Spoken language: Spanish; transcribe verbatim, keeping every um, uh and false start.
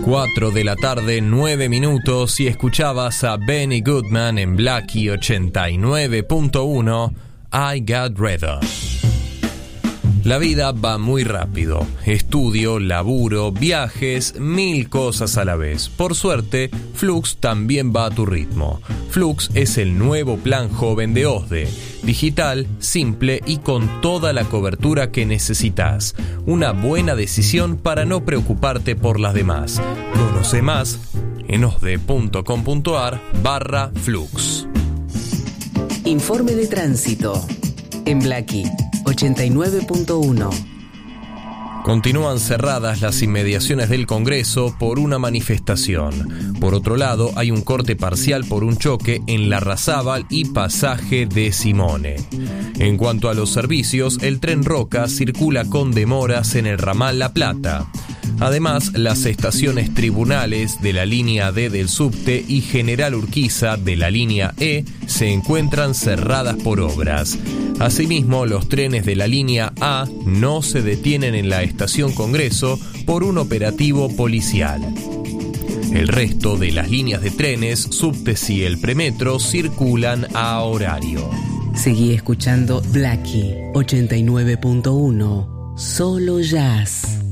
cuatro de la tarde, nueve minutos, y escuchabas a Benny Goodman en Blackie ochenta y nueve punto uno, I Got Rhythm. La vida va muy rápido. Estudio, laburo, viajes, mil cosas a la vez. Por suerte, Flux también va a tu ritmo. Flux es el nuevo plan joven de OSDE. Digital, simple y con toda la cobertura que necesitas. Una buena decisión para no preocuparte por las demás. Conoce más en osde.com.ar barra Flux. Informe de tránsito en Blackie ochenta y nueve punto uno. Continúan cerradas las inmediaciones del Congreso por una manifestación. Por otro lado, hay un corte parcial por un choque en Larrazábal y Pasaje de Simone. En cuanto a los servicios, el tren Roca circula con demoras en el ramal La Plata. Además, las estaciones Tribunales de la línea D del subte y General Urquiza de la línea E se encuentran cerradas por obras. Asimismo, los trenes de la línea A no se detienen en la estación Congreso por un operativo policial. El resto de las líneas de trenes, subtes y el premetro circulan a horario. Seguí escuchando Blackie ochenta y nueve punto uno, solo jazz.